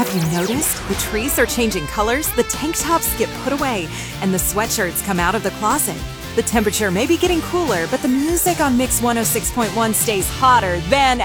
Have you noticed? The trees are changing colors, the tank tops get put away, and the sweatshirts come out of the closet. The temperature may be getting cooler, but the music on Mix 106.1 stays hotter than